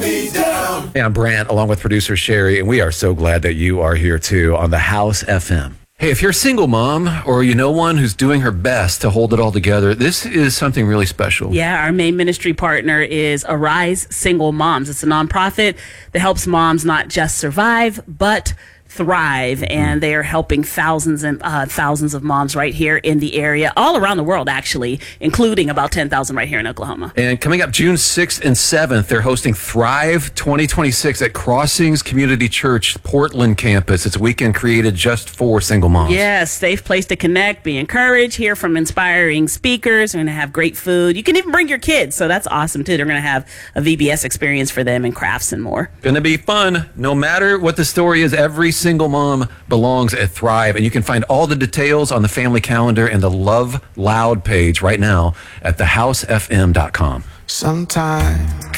me down. Hey, I'm Brant, along with producer Sherry, and we are so glad that you are here too on the House FM. Hey, if you're a single mom or you know one who's doing her best to hold it all together, this is something really special. Yeah, our main ministry partner is Arise Single Moms. It's a nonprofit that helps moms not just survive, but thrive, and they are helping thousands and thousands of moms right here in the area, all around the world actually, including about 10,000 right here in Oklahoma. And coming up June 6th and 7th, they're hosting Thrive 2026 at Crossings Community Church, Portland campus. It's a weekend created just for single moms. Yes, safe place to connect, be encouraged, hear from inspiring speakers. They're going to have great food. You can even bring your kids, so that's awesome too. They're going to have a VBS experience for them and crafts and more. Going to be fun. No matter what the story is, every single mom belongs at Thrive, and you can find all the details on the family calendar and the Love Loud page right now at thehousefm.com. Sometimes